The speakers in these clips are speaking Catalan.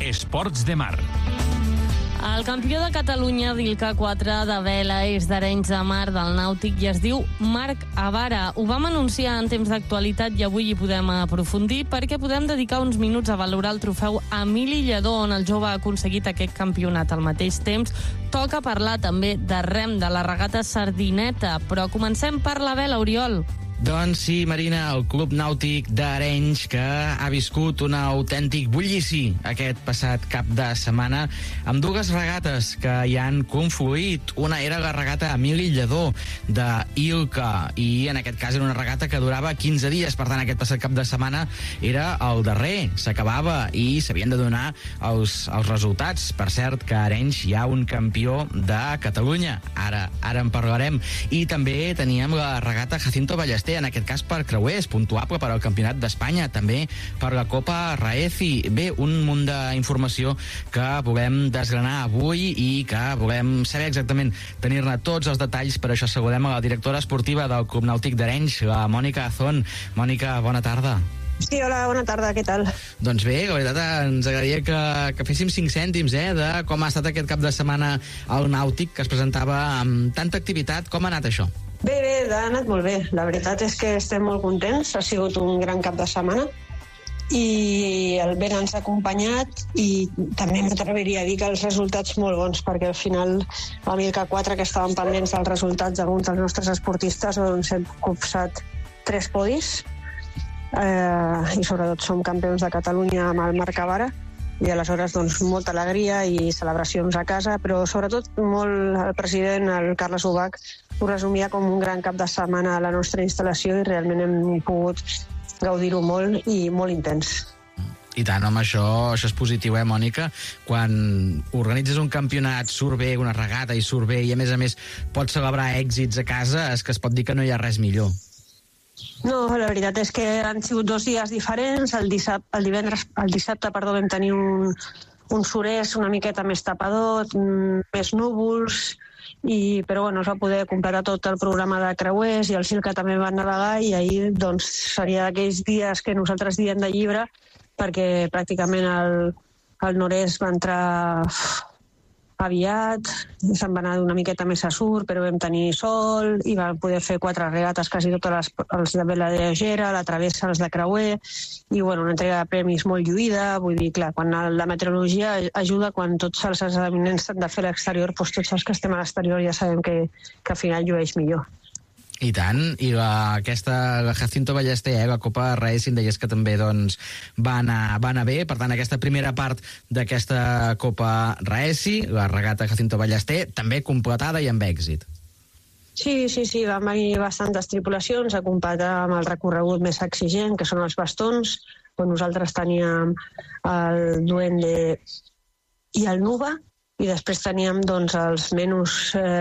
Esports de Mar. El campió de Catalunya d'Ilka 4 de vela és d'Arenys de Mar del Nàutic i es diu Marc Avara. Ho vam anunciar en temps d'actualitat i avui hi podem aprofundir perquè podem dedicar uns minuts a valorar el trofeu Emili Lledó, on el jove ha aconseguit aquest campionat. Al mateix temps, toca parlar també de rem, de la regata Sardineta, però comencem per la vela, Oriol. Doncs sí, Marina, el Club Nàutic d'Arenys, que ha viscut un autèntic bullici aquest passat cap de setmana amb dues regates que hi han confluït. Una era la regata Emili Lledó d'Ilka i en aquest cas era una regata que durava 15 dies, per tant aquest passat cap de setmana era el darrer, s'acabava i s'havien de donar els resultats. Per cert, que a Arenys hi ha un campió de Catalunya, ara en parlarem. I també teníem la regata Jacinto Ballester, en aquest cas per creuers, puntuable per al Campionat d'Espanya, també per la Copa Raezi. Bé, un munt d'informació que volem desgranar avui i que volem saber exactament, tenir-ne tots els detalls. Per això saludem a la directora esportiva del Club Nàutic d'Arenys, la Mònica Azón. Mònica, bona tarda. Sí, hola, bona tarda, què tal? Doncs bé, la veritat ens agradaria que féssim 5 cèntims de com ha estat aquest cap de setmana al Nàutic, que es presentava amb tanta activitat. Com ha anat això? Bé, ha anat molt bé. La veritat és que estem molt contents. Ha sigut un gran cap de setmana i el vent ens ha acompanyat i també m'atreviria a dir que els resultats molt bons, perquè al final a Ilka 4, que estàvem pendents dels resultats d'alguns dels nostres esportistes, doncs hem copsat 3 podis i sobretot som campions de Catalunya amb el Marc Avara i aleshores doncs molta alegria i celebracions a casa, però sobretot molt el president, el Carles Ubach, ho resumia com un gran cap de setmana a la nostra instal·lació i realment hem pogut gaudir-ho molt i molt intens. I tant, home, això és positiu, Mònica? Quan organitzes un campionat, surt bé una regata i surt bé i a més pots celebrar èxits a casa, és que es pot dir que no hi ha res millor. No, la veritat és que han sigut 2 dies diferents. El dissabte vam tenir un sud-est una miqueta més tapador, més núvols, però bueno, es va poder completar tot el programa de creuers i el Ilka també va navegar i ahir doncs, seria d'aquells dies que nosaltres diem de llibre, perquè pràcticament el nord-est va entrar aviat, se'n va anar una miqueta més a sur, però vam tenir sol i vam poder fer 4 regates, quasi totes els de vela lleugera, la travessa, els de creuer, i bueno, una entrega de premis molt lluïda. Vull dir, clar, quan la meteorologia ajuda, quan tots els esdeveniments s'han de fer a l'exterior, doncs tots els que estem a l'exterior ja sabem que al final llueix millor. I tant, i la Jacinto Ballester, la Copa Raezi, deies que també doncs, va anar bé. Per tant, aquesta primera part d'aquesta Copa Raezi, la regata Jacinto Ballester, també completada i amb èxit. Sí, van venir bastantes tripulacions a completar amb el recorregut més exigent, que són els bastons. Nosaltres teníem el Duende i el Nuba, i després teníem doncs, els menys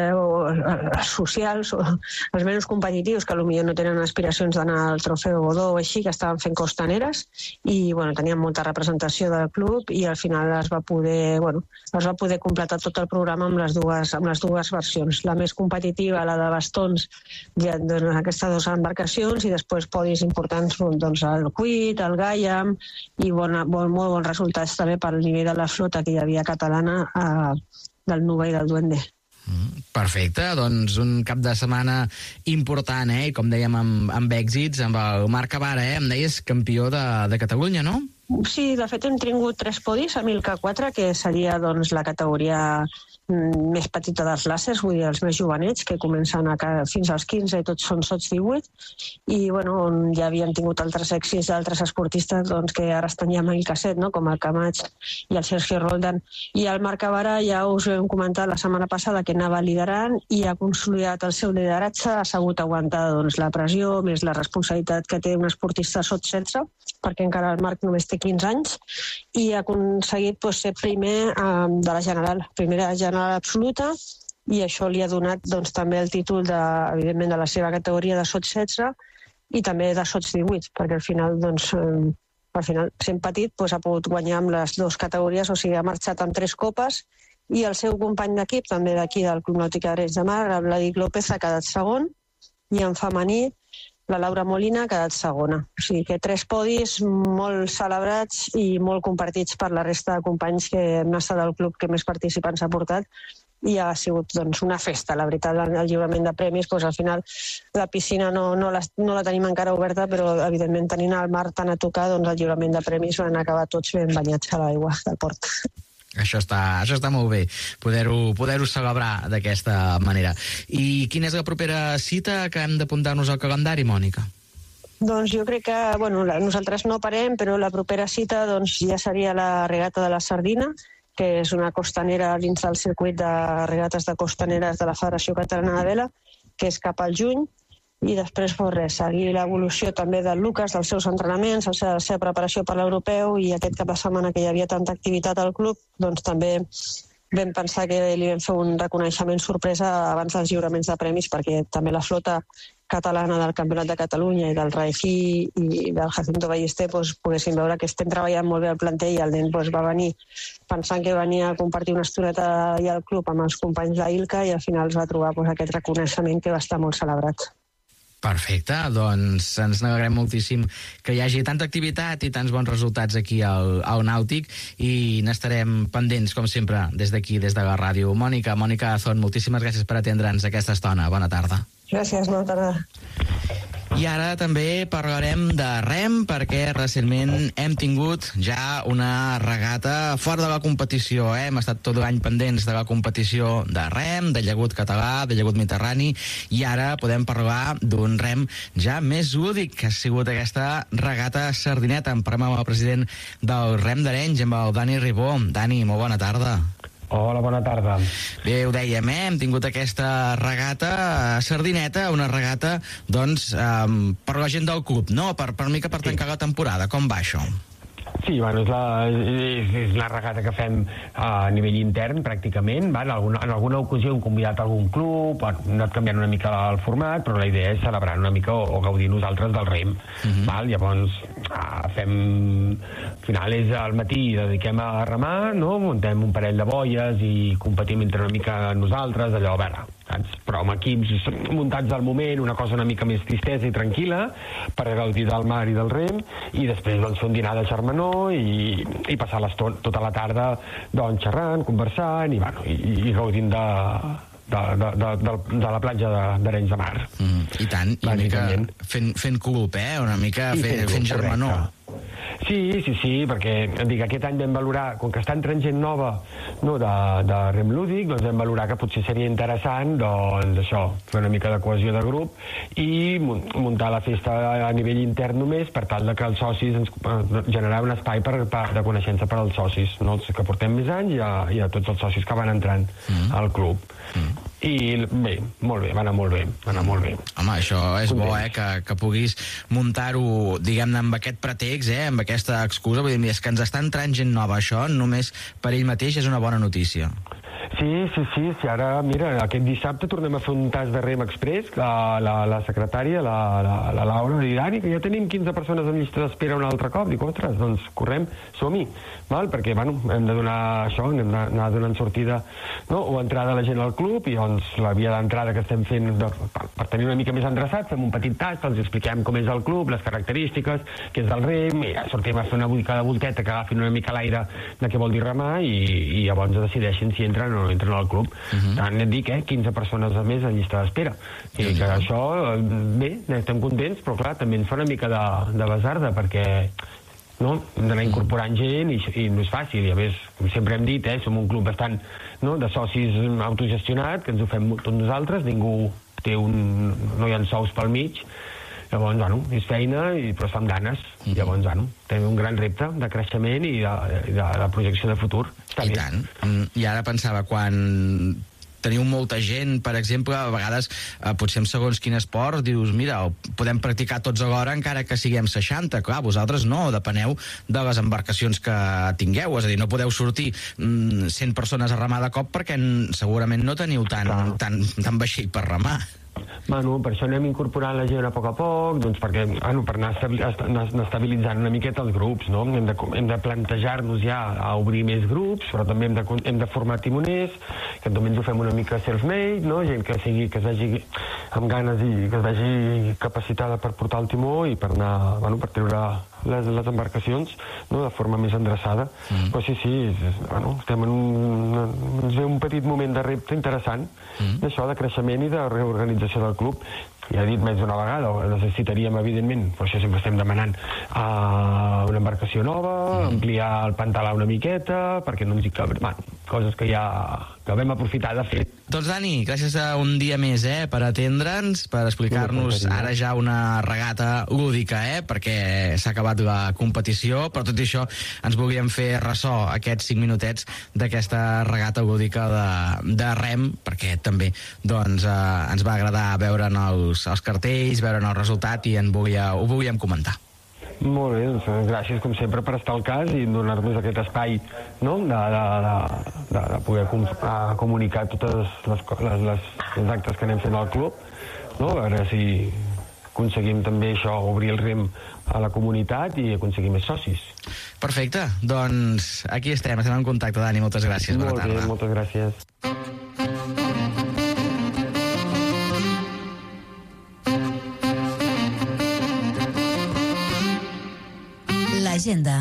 socials, o els menys competitius, que potser no tenen aspiracions d'anar al Trofeu Godó o així, que estaven fent costaneres, i bueno, teníem molta representació del club i al final es va poder completar tot el programa amb les dues versions. La més competitiva, la de bastons, ja doncs, aquestes 2 embarcacions, i després podis importants, doncs, el Cuit, el Gaiam, i molt bons resultats també pel nivell de la flota que hi havia catalana del Nuba i del Duende. Perfecte, doncs un cap de setmana important, i com dèiem amb èxits, amb el Marc Avara, em deies campió de Catalunya, no? Sí, de fet hem tingut 3 podis a Ilka 4, que seria doncs, la categoria més petita dels làsers, vull dir, els més jovenets, que comencen fins als 15 i tots són sots 18, i bueno, on ja havien tingut altres èxits d'altres esportistes doncs, que ara estan ja amb Ilka 7, no? Com el Camats i el Sergio Roldan. I el Marc Avara ja us vam comentar la setmana passada que anava liderant i ha consolidat el seu lideratge, ha sabut aguantar doncs, la pressió, més la responsabilitat que té un esportista sot 16, perquè encara el Marc només té 15 anys, i ha aconseguit ser primer de la general, primera general absoluta, i això li ha donat doncs, també el títol evidentment de la seva categoria de sots 16 i també de sots 18, perquè al final sent petit ha pogut guanyar amb les 2 categories, o sigui, ha marxat amb 3 copes, i el seu company d'equip, també d'aquí del Club Nàutic d'Arenys de Mar, el Vladic López, ha quedat segon, i en femení la Laura Molina ha quedat segona. O sigui que 3 podis molt celebrats i molt compartits per la resta de companys que hem estat al club que més participants ha portat, i ha sigut doncs, una festa, la veritat, el lliurament de premis. Doncs, al final la piscina no la tenim encara oberta, però evidentment tenint el mar tan a tocar, doncs, el lliurament de premis van acabar tots ben banyats a l'aigua del port. Això està molt bé, poder-ho celebrar d'aquesta manera. I quina és la propera cita que hem d'apuntar-nos al calendari, Mònica? Doncs jo crec que, nosaltres no parem, però la propera cita doncs, ja seria la regata de la Sardina, que és una costanera dins del circuit de regates de costaneres de la Federació Catalana de Vela, que és cap al juny, i després seguir l'evolució també del Lucas, dels seus entrenaments, la seva preparació per l'europeu, i aquest cap de setmana que hi havia tanta activitat al club, doncs també vam pensar que li vam fer un reconeixement sorpresa abans dels lliuraments de premis, perquè també la flota catalana del Campionat de Catalunya i del Raifí i del Jacinto Ballester poguessin veure que estem treballant molt bé al planter, i el nen va venir pensant que venia a compartir una estoneta allà al club amb els companys d'Ilca, i al final es va trobar aquest reconeixement que va estar molt celebrat. Perfecte, doncs ens n'alegrem moltíssim que hi hagi tanta activitat i tants bons resultats aquí al Nàutic, i n'estarem pendents, com sempre, des d'aquí, des de la ràdio. Mònica Azón, moltíssimes gràcies per atendre'ns aquesta estona. Bona tarda. Gràcies, bona tarda. I ara també parlarem de rem, perquè recentment hem tingut ja una regata fora de la competició. Hem estat tot l'any pendents de la competició de rem, de llagut català, de llagut mediterrani, i ara podem parlar d'un rem ja més lúdic, que ha sigut aquesta regata sardineta. En parlem amb el president del Rem d'Arenys, amb el Dani Ribó. Dani, molt bona tarda. Hola, bona tarda. Bé, ho dèiem, hem tingut aquesta regata sardineta, una regata, doncs, per la gent del club, no? Per tancar la temporada. Com va això? Sí, bueno, és una regata que fem a nivell intern, pràcticament. En alguna ocasió hem convidat algun club, hem anat canviant una mica el format, però la idea és celebrar una mica o gaudir nosaltres del rem. Llavors, fem... Al final és al matí, dediquem a remar, no? Muntem un parell de boies i competim entre una mica nosaltres, allò, a veure, saps? Però amb equips muntats al moment, una cosa una mica més tristesa i tranquil·la, per gaudir del mar i del rem, i després doncs, fer un dinar de germanor i passar tota la tarda doncs, xerrant, conversant i gaudint de la platja d'Arenys de Mar. I tant, i una mica fent club, una mica fent germanor. Sí, perquè aquest any vam valorar, com que està entrant gent nova, no, de rem lúdic, doncs vam valorar que potser seria interessant, doncs això, fer una mica de cohesió de grup i muntar la festa a nivell intern només, per tal que els socis generar un espai de coneixença per als socis, no? Els que portem més anys i a tots els socis que van entrant al club. I bé, molt bé, va anar molt bé. Home, això és bo, que puguis muntar-ho, diguem-ne, amb aquest pretext, amb aquesta excusa. Vull dir, és que ens està entrant gent nova, això només per ell mateix és una bona notícia. Sí, ara, mira, aquest dissabte tornem a fer un tast de rem express, la secretària, la Laura, i Dani, que ja tenim 15 persones en llista d'espera un altre cop. Dic, ostres, doncs correm, som-hi, perquè, hem de donar això, hem d'anar donant sortida, no? O entrada a la gent al club, i doncs la via d'entrada que estem fent, per tenir una mica més endreçat, fem un petit tast, els expliquem com és el club, les característiques, què és el rem, i ja sortim a fer una volteta que agafin una mica l'aire de què vol dir remar, i llavors decideixen si entren o no entren al club. Tant et dic, 15 persones a més en llista d'espera. I que això, bé, estem contents, però clar, també ens fa una mica de basarda, perquè no? Hem d'anar incorporant gent i no és fàcil. I a més, com sempre hem dit, som un club bastant de socis autogestionat, que ens ho fem tots nosaltres, ningú no hi ha sous pel mig. Llavors, és feina, però està amb ganes. Llavors, tenim un gran repte de creixement i de projecció de futur. I tant. I ara pensava, quan teniu molta gent, per exemple, a vegades, potser en segons quin esport, dius, mira, podem practicar tots alhora encara que siguem 60. Clar, vosaltres no, depeneu de les embarcacions que tingueu, és a dir, no podeu sortir 100 persones a remar de cop perquè segurament no teniu tant vaixell per remar. Bueno, per això anem incorporant la gent a poc, doncs perquè, per anar estabilitzant una miqueta els grups, no? Hem de plantejar-nos ja a obrir més grups, però també hem de formar timoners, que també ens ho fem una mica self-made, no? Gent que es vegi amb ganes i que es vegi capacitada per portar el timó i per anar, per treure les embarcacions, no? De forma més endreçada. Però sí, estem ens ve un petit moment de repte interessant, d'això, de creixement i de reorganització del club. Ja he dit més d'una vegada, necessitaríem, evidentment, per això sempre estem demanant una embarcació nova, ampliar el pantalà una miqueta, perquè no ens hi cabrem, coses que ja que vam aprofitar de fer. Doncs, Dani, gràcies a un dia més per atendre'ns, per explicar-nos ara ja una regata lúdica, perquè s'ha acabat la competició, però tot i això ens volíem fer ressò aquests 5 minutets d'aquesta regata lúdica de rem, perquè també doncs, ens va agradar veure'n els cartells, veure'n el resultat i ho volíem comentar. Molt bé, doncs gràcies com sempre per estar al cas i donar-nos aquest espai, no? de poder comunicar totes les actes que anem fent al club, no? A veure si aconseguim també això, obrir el rem a la comunitat i aconseguir més socis. Perfecte, doncs aquí estem en contacte, Dani, moltes gràcies. Molt bé, moltes gràcies. L'agenda.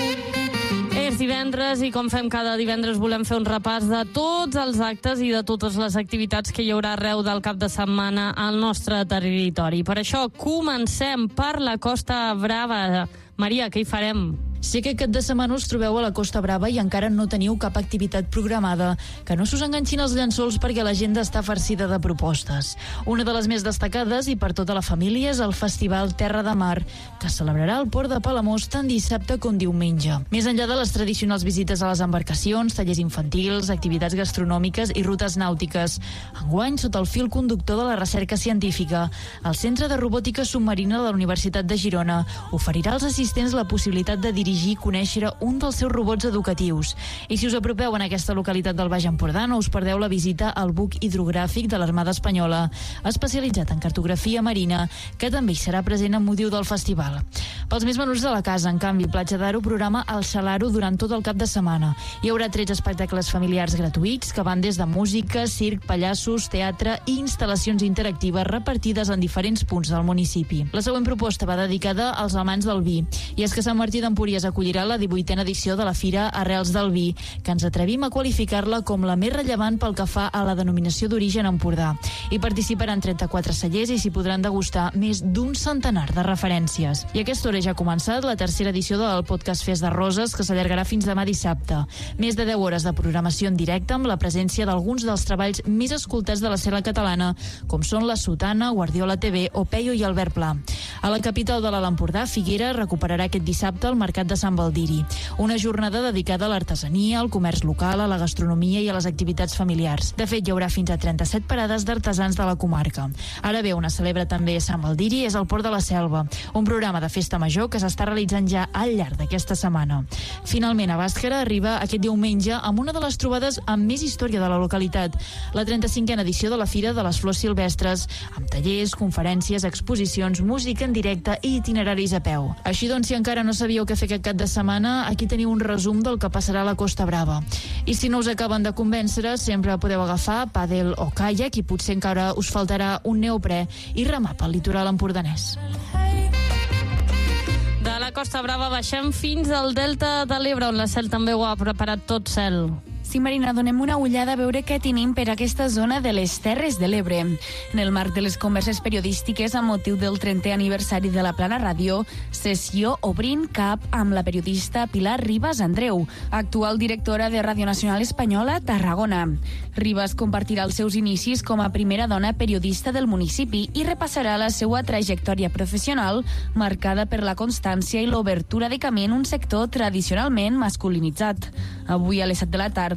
És divendres i com fem cada divendres volem fer un repàs de tots els actes i de totes les activitats que hi haurà arreu del cap de setmana al nostre territori. Per això comencem per la Costa Brava. Maria, què hi farem? Si aquest cap de setmana us trobeu a la Costa Brava i encara no teniu cap activitat programada, que no s'us enganxin els llençols perquè l'agenda està farcida de propostes. Una de les més destacades i per tota la família és el Festival Terra de Mar, que es celebrarà al Port de Palamós tant dissabte com diumenge. Més enllà de les tradicionals visites a les embarcacions, tallers infantils, activitats gastronòmiques i rutes nàutiques, enguany, sota el fil conductor de la recerca científica, el Centre de Robòtica Submarina de la Universitat de Girona oferirà als assistents la possibilitat de dirigir i conèixer un dels seus robots educatius. I si us apropeu en aquesta localitat del Baix Empordà, no us perdeu la visita al buc hidrogràfic de l'Armada Espanyola, especialitzat en cartografia marina, que també hi serà present amb motiu del festival. Pels més menuts de la casa, en canvi, Platja d'Aro programa el Salaro durant tot el cap de setmana. Hi haurà 13 espectacles familiars gratuïts que van des de música, circ, pallassos, teatre i instal·lacions interactives repartides en diferents punts del municipi. La següent proposta va dedicada als amants del vi, i és que Sant Martí d'Empúries acollirà la 18a edició de la Fira Arrels del Vi, que ens atrevim a qualificar-la com la més rellevant pel que fa a la denominació d'origen Empordà. Hi participaran 34 cellers i s'hi podran degustar més d'un centenar de referències. I a aquesta hora ja ha començat la tercera edició del Podcast Fest de Roses, que s'allargarà fins demà dissabte. Més de 10 hores de programació en directe amb la presència d'alguns dels treballs més escoltats de l'escena catalana, com són La Sotana, Guardiola TV o Peyo i Albert Pla. A la capital de l'Alt Empordà, Figuera recuperarà aquest dissabte el Mercat de Sant Baldiri, una jornada dedicada a l'artesania, al comerç local, a la gastronomia i a les activitats familiars. De fet, hi haurà fins a 37 parades d'artesans de la comarca. Ara bé, on es celebra també Sant Baldiri és el Port de la Selva, un programa de festa major que s'està realitzant ja al llarg d'aquesta setmana. Finalment, a Bàscara arriba aquest diumenge amb una de les trobades amb més història de la localitat, la 35a edició de la Fira de les Flors Silvestres, amb tallers, conferències, exposicions, música en directe i itineraris a peu. Així doncs, si encara no sabíeu què fer aquest cap de setmana, aquí teniu un resum del que passarà a la Costa Brava. I si no us acaben de convèncer, sempre podeu agafar pàdel o caiac i potser encara us faltarà un neoprè i remar pel litoral empordanès. De la Costa Brava baixem fins al Delta de l'Ebre, on la Cel també ho ha preparat tot, Cel. Sí, Marina, donem una ullada a veure què tenim per aquesta zona de les Terres de l'Ebre. En el marc de les converses periodístiques amb motiu del 30è aniversari de la Plana Ràdio, sessió obrint cap amb la periodista Pilar Ribas Andreu, actual directora de Ràdio Nacional Espanyola, Tarragona. Ribas compartirà els seus inicis com a primera dona periodista del municipi i repassarà la seva trajectòria professional marcada per la constància i l'obertura de camí en un sector tradicionalment masculinitzat. Avui a les 7 de la tarda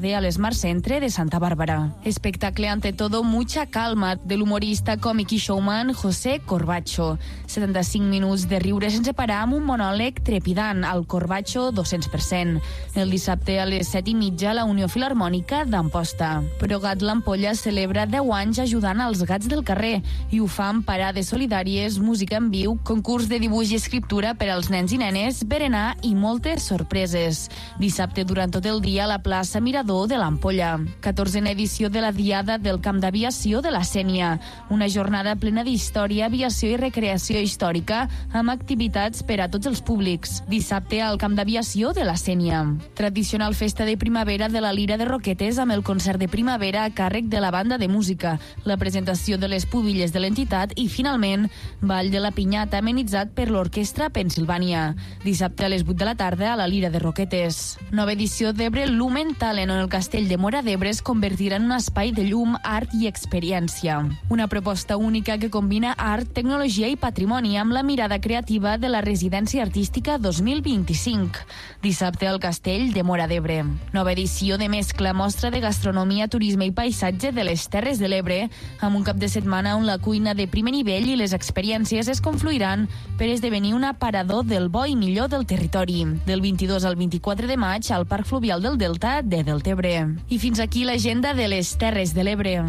tarde al Smart Centre de Santa Bárbara. Espectacle ante todo mucha calma del humorista, còmic i showman José Corbacho. 75 minuts de riure sense parar amb un monòleg trepidant, al Corbacho 200%. El dissabte a les 7:30 la Unió Filharmònica d'Amposta. Progat l'Ampolla celebra 10 anys ajudant als gats del carrer i ho fa amb parades solidàries, música en viu, concurs de dibuix i escriptura per als nens i nenes, berenar i moltes sorpreses. Dissabte durant tot el dia a la plaça Mirador de l'Ampolla. 14a edició de la Diada del Camp d'Aviació de la Sénia. Una jornada plena d'història, aviació i recreació històrica amb activitats per a tots els públics. Dissabte al Camp d'Aviació de la Sénia. Tradicional festa de primavera de la Lira de Roquetes amb el concert de primavera a càrrec de la banda de música, la presentació de les pubilles de l'entitat i, finalment, ball de la pinyata amenitzat per l'Orquestra Pensilvània. Dissabte a les 8 de la tarda a la Lira de Roquetes. Nova edició d'Ebre Lumen Talent, on el Castell de Móra d'Ebre es convertirà en un espai de llum, art i experiència. Una proposta única que combina art, tecnologia i patrimoni amb la mirada creativa de la Residència Artística 2025. Dissabte al Castell de Móra d'Ebre. Nova edició de Mescla, mostra de gastronomia, turisme i paisatge de les Terres de l'Ebre, amb un cap de setmana on la cuina de primer nivell i les experiències es confluiran per esdevenir un aparador del bo i millor del territori. Del 22 al 24 de maig al Parc Fluvial del Delta de Deltebre. I fins aquí l'agenda de les Terres de l'Ebre.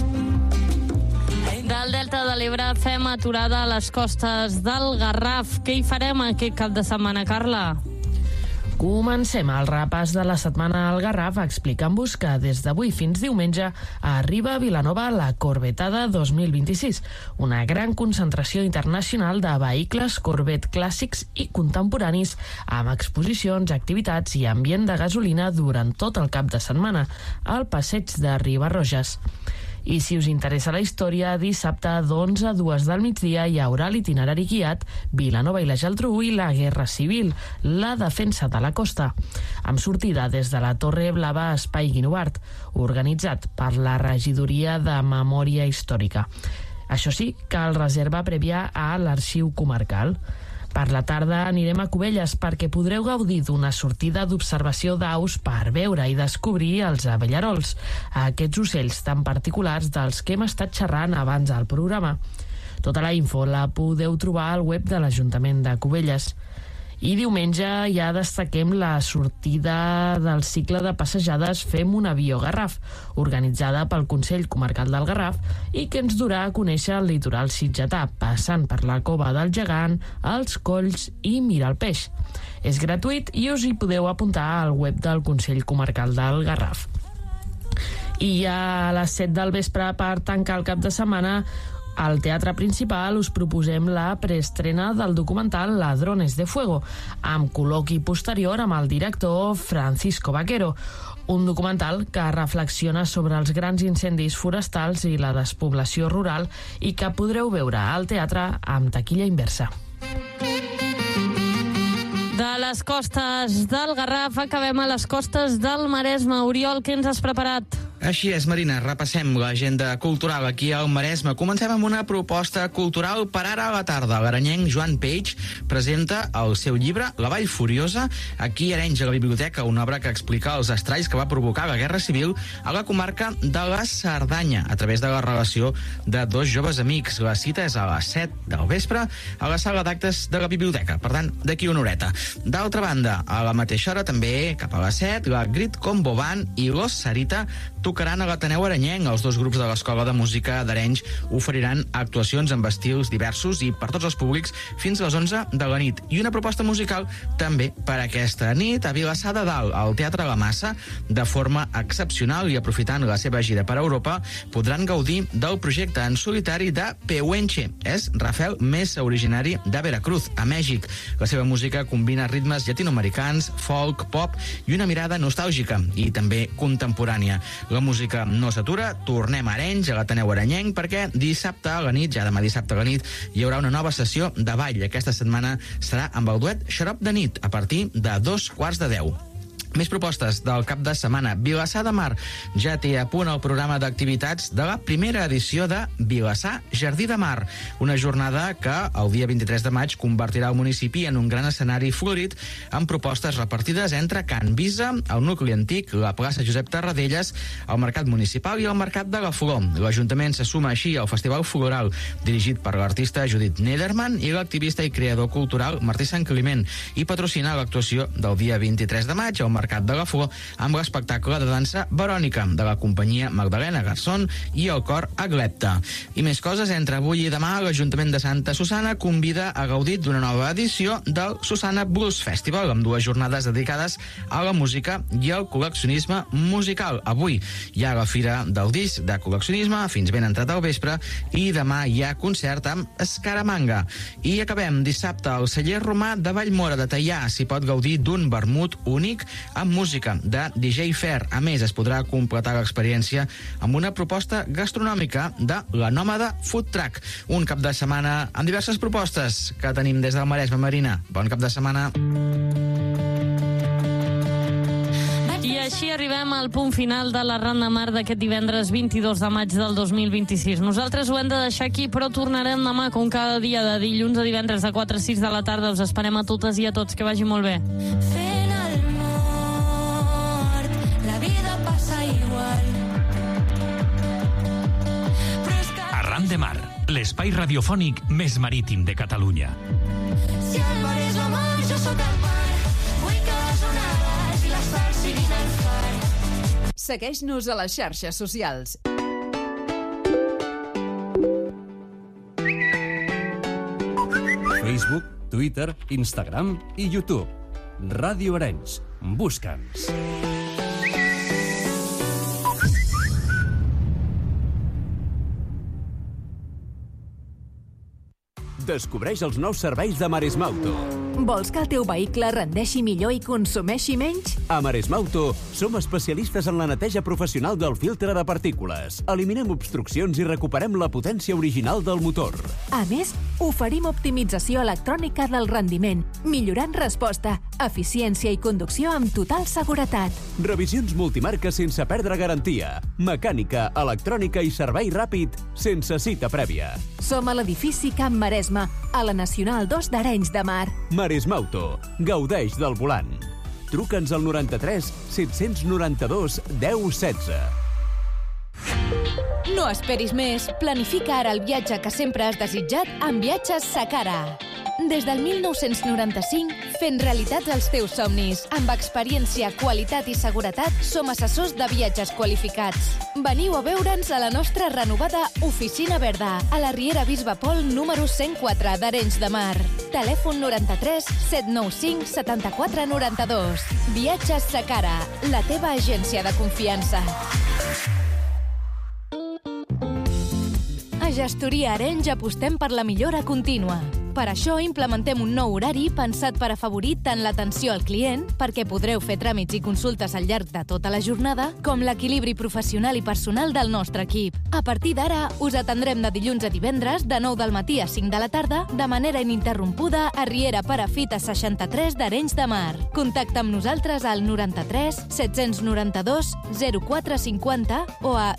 Del Delta de l'Ebre fem aturada a les costes del Garraf. Què hi farem aquest cap de setmana, Carla? Comencem el repàs de la setmana al Garraf explicant-vos que des d'avui fins diumenge arriba a Vilanova la Corvetada 2026, una gran concentració internacional de vehicles Corvette clàssics i contemporanis amb exposicions, activitats i ambient de gasolina durant tot el cap de setmana al passeig de Riba-roges. I si us interessa la història, dissabte d'11 a 2 del migdia hi haurà l'itinerari guiat Vilanova i la Geltrú i la Guerra Civil, la defensa de la costa, amb sortida des de la Torre Blava Espai Guinovart, organitzat per la Regidoria de Memòria Històrica. Això sí, cal reserva prèvia a l'Arxiu Comarcal. Per la tarda anirem a Cubelles perquè podreu gaudir d'una sortida d'observació d'aus per veure i descobrir els abellerols, aquests ocells tan particulars dels que hem estat xerrant abans al programa. Tota la info la podeu trobar al web de l'Ajuntament de Cubelles. I diumenge ja destaquem la sortida del cicle de passejades Fem un avió Garraf, organitzada pel Consell Comarcal del Garraf i que ens durà a conèixer el litoral sitgetà, passant per la Cova del Gegant, els Colls i Mirar el Peix. És gratuït i us hi podeu apuntar al web del Consell Comarcal del Garraf. I a les 7 del vespre, per tancar el cap de setmana, al Teatre Principal us proposem la preestrena del documental Ladrones de Fuego, amb col·loqui posterior amb el director Francisco Vaquero, un documental que reflexiona sobre els grans incendis forestals i la despoblació rural i que podreu veure al teatre amb taquilla inversa. De les costes del Garraf acabem a les costes del Maresme. Oriol, què ens has preparat? Així és, Marina, repassem l'agenda cultural aquí al Maresme. Comencem amb una proposta cultural per ara a la tarda. L'arenyenc Joan Page presenta el seu llibre La Vall Furiosa aquí a Arenys, a la biblioteca, una obra que explica els estralls que va provocar la Guerra Civil a la comarca de la Cerdanya, a través de la relació de dos joves amics. La cita és a les 7 del vespre a la sala d'actes de la biblioteca, per tant, d'aquí una horeta. D'altra banda, a la mateixa hora, també cap a les 7, la Grit Combo Band i Los Sarita tocaran a l'Ateneu Arenyenc. Els dos grups de l'Escola de Música d'Arenys oferiran actuacions amb estils diversos i per tots els públics fins a les 11 de la nit. I una proposta musical també per aquesta nit a Vilassar de Dalt, al Teatre La Massa, de forma excepcional i aprofitant la seva gira per Europa, podran gaudir del projecte en solitari de Pehuenche. És Rafael Mesa, originari de Veracruz, a Mèxic. La seva música combina ritmes llatinoamericans, folk, pop i una mirada nostàlgica i també contemporània. La música no s'atura, tornem a Arenys, a l'Ateneu Arenyenc, perquè dissabte a la nit, ja demà dissabte a la nit, hi haurà una nova sessió de ball. Aquesta setmana serà amb el duet Xarop de Nit, a partir de 2:15. Més propostes del cap de setmana. Vilassar de Mar ja té a punt el programa d'activitats de la primera edició de Vilassar Jardí de Mar, una jornada que el dia 23 de maig convertirà el municipi en un gran escenari florit amb propostes repartides entre Can Visa, el nucli antic, la plaça Josep Tarradellas, el mercat municipal i el mercat de la Flor. L'Ajuntament se suma així al Festival Floral, dirigit per l'artista Judit Nederman i l'activista i creador cultural Martí Sant Climent, i patrocina l'actuació del dia 23 de maig al Mercat de la Flor amb l'espectacle de dansa Verònica de la companyia Magdalena Garzón i el cor Aglepta. I més coses, entre avui i demà l'Ajuntament de Santa Susanna convida a gaudir d'una nova edició del Susanna Blues Festival, amb 2 jornades dedicades a la música i al col·leccionisme musical. Avui hi ha la Fira del Disc de Col·leccionisme fins ben entrat al vespre i demà hi ha concert amb Escaramanga. I acabem dissabte al Celler Romà de Vallmora de Teià. S'hi pot gaudir d'un vermut únic amb música de DJ Fair. A més, es podrà completar l'experiència amb una proposta gastronòmica de la Nòmada Food Truck. Un cap de setmana amb diverses propostes que tenim des del Maresme. Marina, bon cap de setmana. I així arribem al punt final de la Ran de Mar d'aquest divendres 22 de maig del 2026. Nosaltres ho hem de deixar aquí, però tornarem demà, com cada dia, de dilluns a divendres a 4 a 6 de la tarda. Us esperem a totes i a tots. Que vagi molt bé. Arran de Mar, l'espai radiofònic més marítim de Catalunya. Si el mar és la mar, jo sóc el mar. Vull que les onades i les sals siguin el far. Segueix-nos a les xarxes socials. Facebook, Twitter, Instagram i YouTube. Ràdio Arenys. Busca'ns. Descobreix els nous serveis de Maresmauto. Vols que el teu vehicle rendeixi millor i consumeixi menys? A Maresmauto som especialistes en la neteja professional del filtre de partícules. Eliminem obstruccions i recuperem la potència original del motor. A més, oferim optimització electrònica del rendiment, millorant resposta, eficiència i conducció amb total seguretat. Revisions multimarca sense perdre garantia. Mecànica, electrònica i servei ràpid sense cita prèvia. Som a l'edifici Camp Maresme, a la Nacional 2 d'Arenys de Mar. Maresmauto. Gaudeix del volant. Truca'ns al 93 792 1016. No esperis més. Planifica ara el viatge que sempre has desitjat amb Viatges Sacara. Des del 1995, fent realitats els teus somnis. Amb experiència, qualitat i seguretat, som assessors de viatges qualificats. Veniu a veure'ns a la nostra renovada Oficina Verda, a la Riera Bisbe Pol número 104 d'Arenys de Mar. Telèfon 93 795 74 92. Viatges Sacara, la teva agència de confiança. A Gestoria Arenys apostem per la millora contínua. Per això implementem un nou horari pensat per afavorir tant l'atenció al client, perquè podreu fer tràmits i consultes al llarg de tota la jornada, com l'equilibri professional i personal del nostre equip. A partir d'ara, us atendrem de dilluns a divendres, de 9 del matí a 5 de la tarda, de manera ininterrompuda a Riera Perafita 63 d'Arenys de Mar. Contacta amb nosaltres al 93 792 0450 o a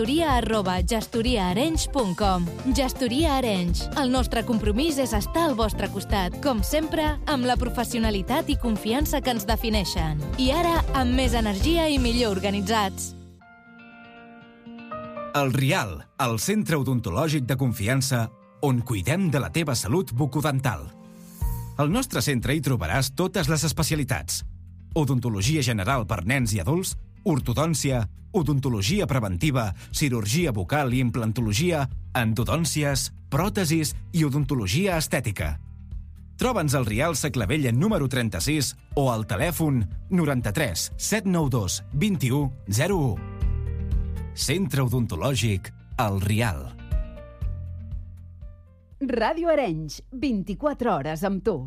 gestoria@gestoriaarenys.com. Gestoria Arenys. El nostre compromís és estar al vostre costat, com sempre, amb la professionalitat i confiança que ens defineixen. I ara, amb més energia i millor organitzats. El Rial, el centre odontològic de confiança on cuidem de la teva salut bucodental. Al nostre centre hi trobaràs totes les especialitats. Odontologia general per nens i adults, ortodòncia, odontologia preventiva, cirurgia bucal i implantologia, endodòncies, pròtesis i odontologia estètica. Troba'ns al Rial Saclavella número 36 o al telèfon 93 792 21 01. Centre odontològic El Rial. Ràdio Arenys, 24 hores amb tu.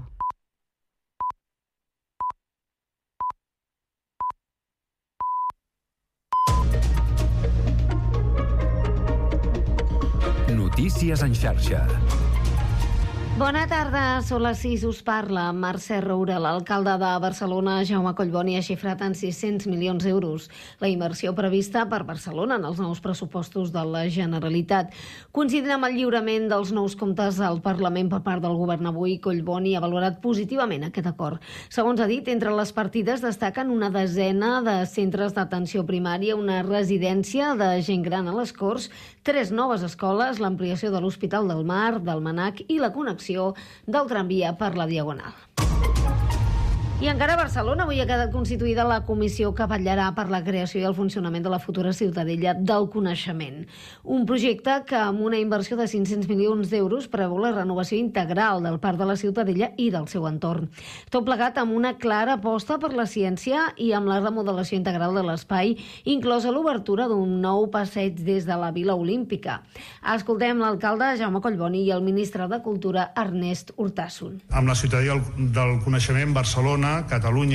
Notícies en xarxa. Bona tarda, són les 6, us parla Mercè Roura. L'alcalde de Barcelona, Jaume Collboni, ha xifrat en 600 milions d'euros la inversió prevista per Barcelona en els nous pressupostos de la Generalitat. Coincidint amb el lliurament dels nous comptes al Parlament per part del govern avui, Collboni ha valorat positivament aquest acord. Segons ha dit, entre les partides destaquen una desena de centres d'atenció primària, una residència de gent gran a les Corts, 3 noves escoles, l'ampliació de l'Hospital del Mar, del Manac i la connexió del tramvia per la Diagonal. I encara a Barcelona avui ha quedat constituïda la comissió que vetllarà per la creació i el funcionament de la futura Ciutadella del Coneixement. Un projecte que, amb una inversió de 500 milions d'euros, preveu la renovació integral del parc de la Ciutadella i del seu entorn. Tot plegat amb una clara aposta per la ciència i amb la remodelació integral de l'espai, inclosa l'obertura d'un nou passeig des de la Vila Olímpica. Escoltem l'alcalde Jaume Collboni i el ministre de Cultura Ernest Urtasun. Amb la Ciutadella del Coneixement, Barcelona, Catalunya